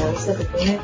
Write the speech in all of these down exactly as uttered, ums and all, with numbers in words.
cabeza te pone.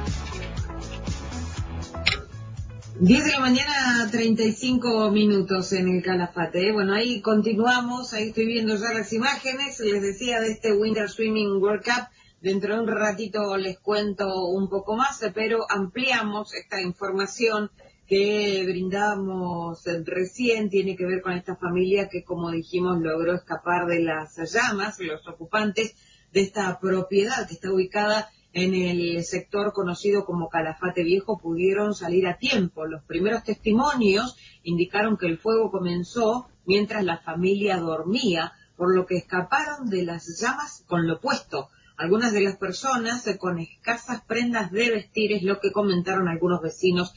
diez de la mañana, treinta y cinco minutos en el Calafate. ¿eh? Bueno, ahí continuamos, ahí estoy viendo ya las imágenes, les decía de este Winter Swimming World Cup. Dentro de un ratito les cuento un poco más, pero ampliamos esta información que brindamos recién, tiene que ver con esta familia que, como dijimos, logró escapar de las llamas, los ocupantes de esta propiedad que está ubicada en el sector conocido como Calafate Viejo pudieron salir a tiempo. Los primeros testimonios indicaron que el fuego comenzó mientras la familia dormía, por lo que escaparon de las llamas con lo puesto. Algunas de las personas eh, con escasas prendas de vestir es lo que comentaron algunos vecinos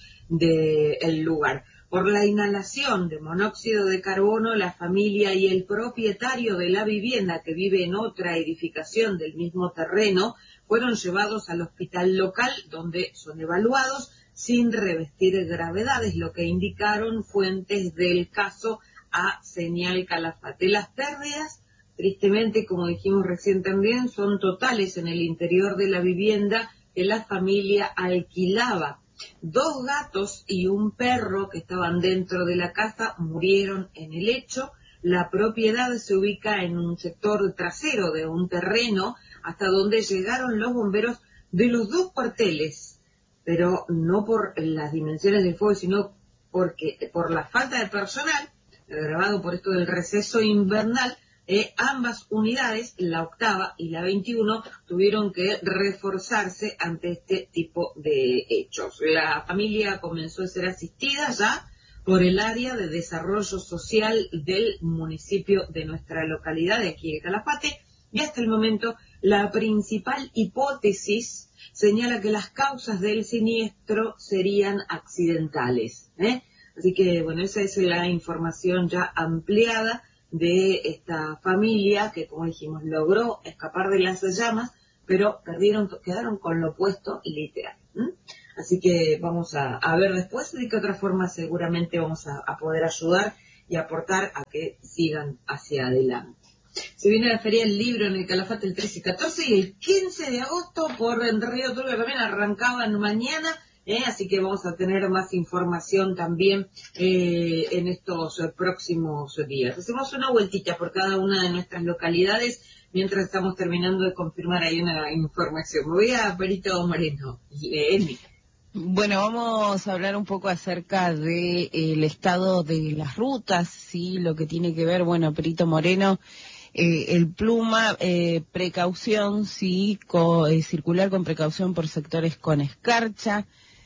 del lugar. Por la inhalación de monóxido de carbono, la familia y el propietario de la vivienda, que vive en otra edificación del mismo terreno, fueron llevados al hospital local, donde son evaluados sin revestir gravedades, lo que indicaron fuentes del caso a Señal Calafate. Las pérdidas, tristemente, como dijimos recién también, son totales en el interior de la vivienda que la familia alquilaba. Dos gatos y un perro que estaban dentro de la casa murieron en el hecho. La propiedad se ubica en un sector trasero de un terreno hasta donde llegaron los bomberos de los dos cuarteles, pero no por las dimensiones del fuego, sino porque por la falta de personal, agravado por esto del receso invernal. Eh, ambas unidades, la octava y la veintiuno, tuvieron que reforzarse ante este tipo de hechos. La familia comenzó a ser asistida ya por el área de desarrollo social del municipio de nuestra localidad, de aquí de Calafate, y hasta el momento la principal hipótesis señala que las causas del siniestro serían accidentales. ¿eh? Así que, bueno, esa es la información ya ampliada de esta familia que, como dijimos, logró escapar de las llamas, pero perdieron, quedaron con lo puesto literal. ¿Mm? Así que vamos a, a ver después de qué otra forma seguramente vamos a, a poder ayudar y aportar a que sigan hacia adelante. Se viene la Feria del Libro en el Calafate el trece y catorce, y el quince de agosto por en Río Turbio también arrancaban mañana. Eh, así que vamos a tener más información también eh, en estos eh, próximos días. Hacemos una vueltita por cada una de nuestras localidades mientras estamos terminando de confirmar ahí una información. Me voy a Perito Moreno. Eh, Bueno, vamos a hablar un poco acerca de, eh, el estado de las rutas, sí, lo que tiene que ver, bueno, Perito Moreno, eh, el Pluma, eh, precaución, sí, co, eh, circular con precaución por sectores con escarcha.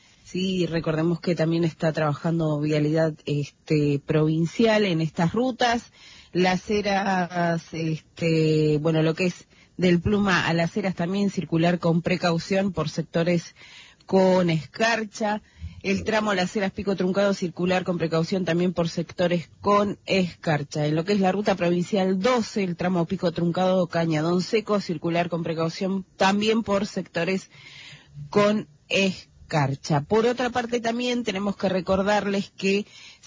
Sí, recordemos que también está trabajando Vialidad este, provincial en estas rutas. Las Heras, este, bueno, lo que es del Pluma a Las Heras también circular con precaución por sectores con escarcha. El tramo Las Heras Pico Truncado circular con precaución también por sectores con escarcha. En lo que es la ruta provincial doce, el tramo Pico Truncado Cañadón Seco circular con precaución también por sectores con escarcha. Carcha. Por otra parte, también tenemos que recordarles que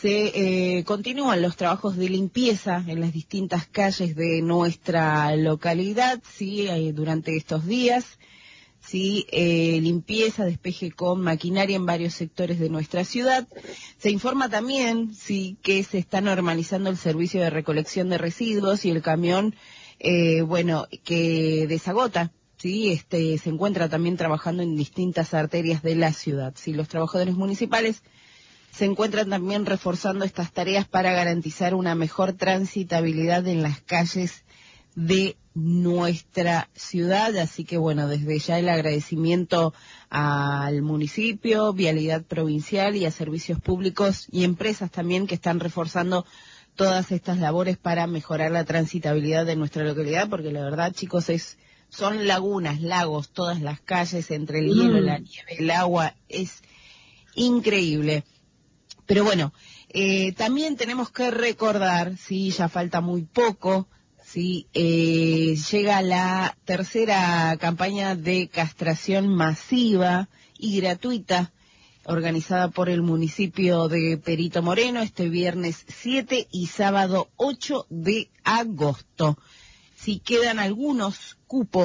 se eh, continúan los trabajos de limpieza en las distintas calles de nuestra localidad, sí, eh, durante estos días, sí, eh, limpieza, despeje con maquinaria en varios sectores de nuestra ciudad. Se informa también, sí, que se está normalizando el servicio de recolección de residuos y el camión, eh, bueno, que desagota. Sí, este, se encuentra también trabajando en distintas arterias de la ciudad. Sí, los trabajadores municipales se encuentran también reforzando estas tareas para garantizar una mejor transitabilidad en las calles de nuestra ciudad. Así que, bueno, desde ya el agradecimiento al municipio, Vialidad Provincial y a servicios públicos y empresas también que están reforzando todas estas labores para mejorar la transitabilidad de nuestra localidad, porque la verdad, chicos, es... son lagunas, lagos, todas las calles, entre el hielo, mm. la nieve, el agua, es increíble. Pero bueno, eh, también tenemos que recordar, sí, ya falta muy poco, sí, eh, llega la tercera campaña de castración masiva y gratuita, organizada por el municipio de Perito Moreno, este viernes siete y sábado ocho de agosto. Si quedan algunos cupos,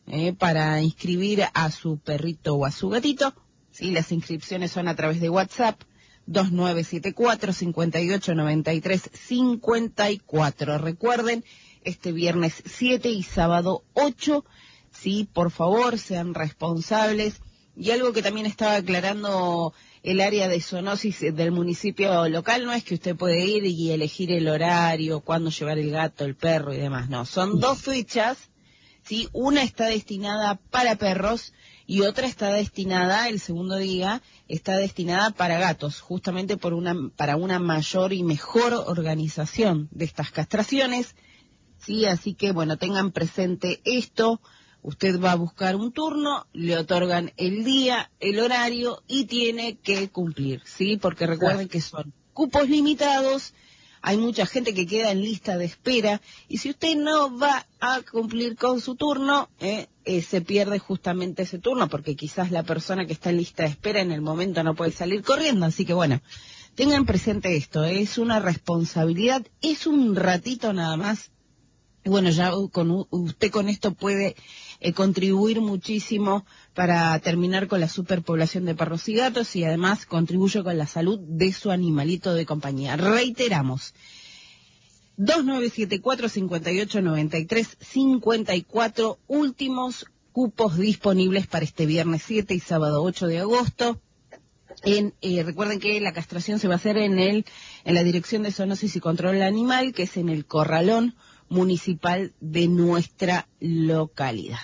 eh, para inscribir a su perrito o a su gatito. Sí, las inscripciones son a través de WhatsApp dos nueve siete cuatro, cinco ocho nueve tres cinco cuatro. Recuerden, este viernes siete y sábado ocho, sí, por favor, sean responsables. Y algo que también estaba aclarando el área de zoonosis del municipio local, no es que usted puede ir y elegir el horario, cuándo llevar el gato, el perro y demás, no. Son dos fechas, sí, una está destinada para perros y otra está destinada, el segundo día, está destinada para gatos, justamente por una, para una mayor y mejor organización de estas castraciones, sí, así que bueno, tengan presente esto. Usted va a buscar un turno, le otorgan el día, el horario y tiene que cumplir, ¿sí? Porque recuerden que son cupos limitados, hay mucha gente que queda en lista de espera y si usted no va a cumplir con su turno, eh, eh, se pierde justamente ese turno porque quizás la persona que está en lista de espera en el momento no puede salir corriendo. Así que bueno, tengan presente esto, ¿eh? Es una responsabilidad, es un ratito nada más. Y bueno, ya con usted con esto puede eh, contribuir muchísimo para terminar con la superpoblación de perros y gatos y además contribuye con la salud de su animalito de compañía. Reiteramos, dos nueve siete cuatro, cinco ocho nueve tres cinco cuatro, últimos cupos disponibles para este viernes siete y sábado ocho de agosto. En, eh, recuerden que la castración se va a hacer en el en la Dirección de Zoonosis y Control Animal, que es en el Corralón municipal de nuestra localidad.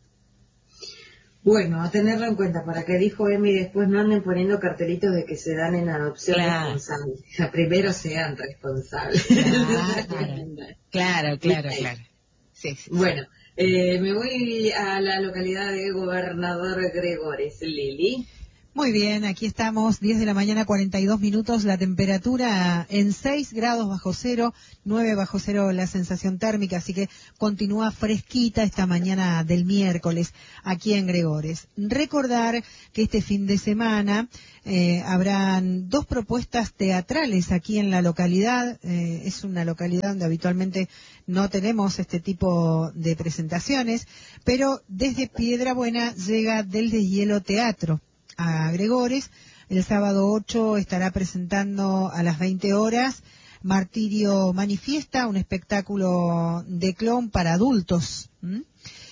Bueno, a tenerlo en cuenta, para que dijo Emi después no anden poniendo cartelitos de que se dan en adopción Claro. responsable. Primero sean responsables. Claro, claro, claro, claro. Sí, sí, sí. Bueno, eh, me voy a la localidad de Gobernador Gregores, Lili. Muy bien, aquí estamos, diez de la mañana, cuarenta y dos minutos, la temperatura en seis grados bajo cero, nueve bajo cero la sensación térmica, así que continúa fresquita esta mañana del miércoles aquí en Gregores. Recordar que este fin de semana eh, habrán dos propuestas teatrales aquí en la localidad, eh, es una localidad donde habitualmente no tenemos este tipo de presentaciones, pero desde Piedrabuena llega Del Deshielo Teatro a Gregores. El sábado ocho estará presentando a las veinte horas Martirio Manifiesta, un espectáculo de clown para adultos. ¿Mm?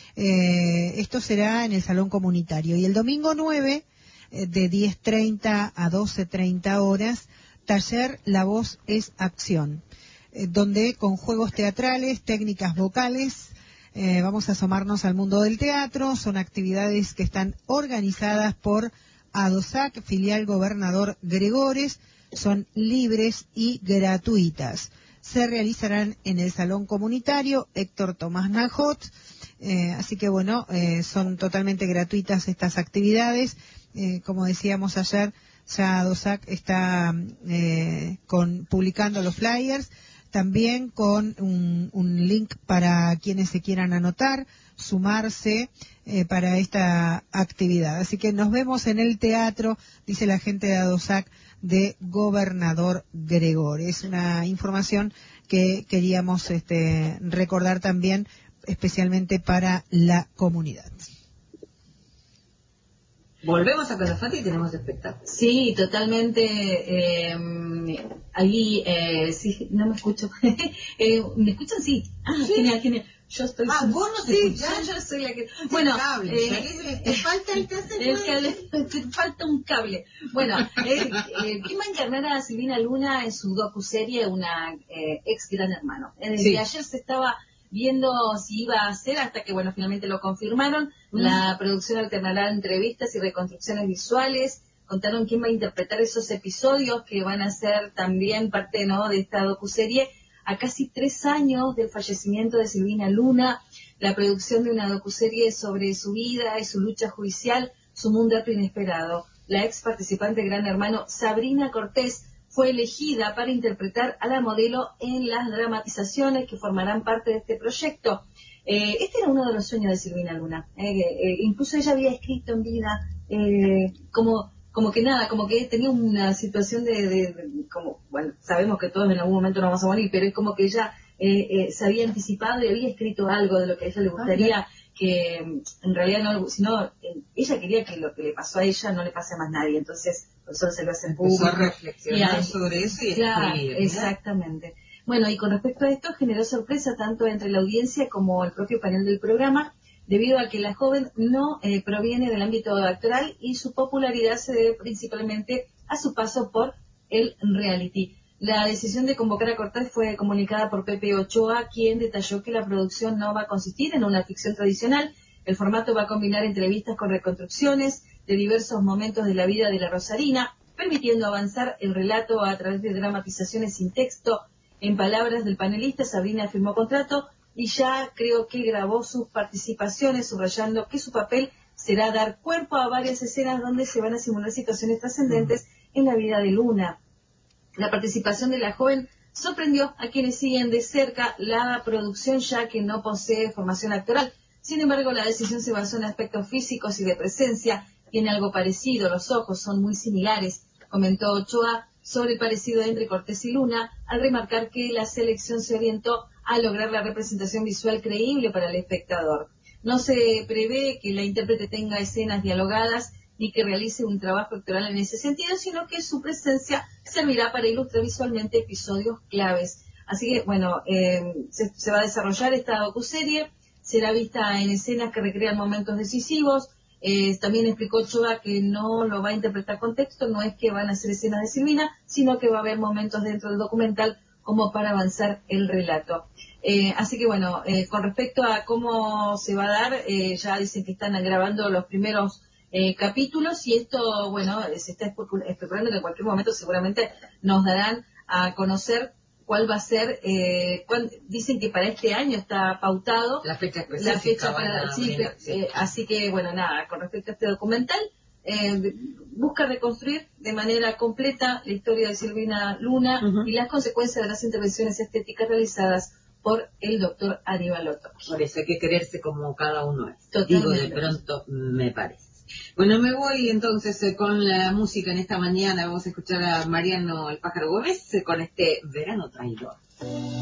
Eh, esto será en el Salón Comunitario. Y el domingo nueve, eh, de diez treinta a doce treinta horas, taller La Voz es Acción, eh, donde con juegos teatrales, técnicas vocales, eh, vamos a asomarnos al mundo del teatro. Son actividades que están organizadas por ADOSAC, filial Gobernador Gregores, son libres y gratuitas. Se realizarán en el Salón Comunitario Héctor Tomás Najot, eh, así que bueno, eh, son totalmente gratuitas estas actividades. Eh, como decíamos ayer, ya ADOSAC está eh, con, publicando los flyers, también con un, un link para quienes se quieran anotar, sumarse eh, para esta actividad. Así que nos vemos en el teatro, dice la gente de ADOSAC de Gobernador Gregores. Es una información que queríamos este, recordar también, especialmente para la comunidad. Volvemos a Calafate y tenemos espectáculo. Sí, totalmente. Eh, ahí, eh, sí, no me escucho. eh, ¿Me escuchan? Sí. Ah, ¿sí? Genial, genial. Yo estoy... Ah, vos no sé, ya, yo soy la que... Bueno, cable, eh, te falta el que hace el cable, te falta un cable. Bueno, eh, eh, ¿quién va a encarnar a Silvina Luna en su docuserie, una eh, ex Gran Hermano? Desde sí. Ayer se estaba viendo si iba a hacer, hasta que, bueno, finalmente lo confirmaron. Mm. La producción alternará entrevistas y reconstrucciones visuales. Contaron quién va a interpretar esos episodios que van a ser también parte, ¿no?, de esta docuserie. A casi tres años del fallecimiento de Silvina Luna, la producción de una docuserie sobre su vida y su lucha judicial, su mundo inesperado. La ex participante de Gran Hermano, Sabrina Cortés, fue elegida para interpretar a la modelo en las dramatizaciones que formarán parte de este proyecto. Eh, este era uno de los sueños de Silvina Luna. Eh, eh, incluso ella había escrito en vida eh, como... como que nada, como que tenía una situación de, de, de, como, bueno, sabemos que todos en algún momento nos vamos a morir, pero es como que ella eh, eh, se había anticipado y había escrito algo de lo que a ella le gustaría que en realidad no, sino ella quería que lo que le pasó a ella no le pase a más nadie, entonces por eso se lo hace público. Empezó a reflexionar y a, sobre eso y claro, escribir, exactamente. Bueno, y con respecto a esto generó sorpresa tanto entre la audiencia como el propio panel del programa, debido a que la joven no eh, proviene del ámbito actoral y su popularidad se debe principalmente a su paso por el reality. La decisión de convocar a Cortés fue comunicada por Pepe Ochoa, quien detalló que la producción no va a consistir en una ficción tradicional. El formato va a combinar entrevistas con reconstrucciones de diversos momentos de la vida de la Rosarina, permitiendo avanzar el relato a través de dramatizaciones sin texto. En palabras del panelista, Sabrina firmó contrato y ya creo que grabó sus participaciones, subrayando que su papel será dar cuerpo a varias escenas donde se van a simular situaciones trascendentes en la vida de Luna. La participación de la joven sorprendió a quienes siguen de cerca la producción, ya que no posee formación actoral. Sin embargo, la decisión se basó en aspectos físicos y de presencia. Tiene algo parecido, los ojos son muy similares, comentó Ochoa sobre el parecido entre Cortés y Luna, al remarcar que la selección se orientó a lograr la representación visual creíble para el espectador. No se prevé que la intérprete tenga escenas dialogadas ni que realice un trabajo actoral en ese sentido, sino que su presencia servirá para ilustrar visualmente episodios claves. Así que, bueno, eh, se, se va a desarrollar esta docuserie, será vista en escenas que recrean momentos decisivos. Eh, también explicó Ochoa que no lo va a interpretar con texto, no es que van a ser escenas de Silvina, sino que va a haber momentos dentro del documental como para avanzar el relato. Eh, así que bueno, eh, con respecto a cómo se va a dar, eh, ya dicen que están grabando los primeros eh, capítulos y esto, bueno, se está especulando que en cualquier momento seguramente nos darán a conocer cuál va a ser, eh, cuál, dicen que para este año está pautado la fecha específica. La fecha para, sí, brindar, sí. Eh, así que bueno, nada, con respecto a este documental, eh, busca reconstruir de manera completa la historia de Silvina Luna uh-huh. y las consecuencias de las intervenciones estéticas realizadas por el doctor Aníbal Otogi. Por eso hay que quererse como cada uno es. Totalmente. Digo, de pronto me parece. Bueno, me voy entonces eh, con la música en esta mañana. Vamos a escuchar a Mariano el Pájaro Gómez eh, con este Verano Traidor.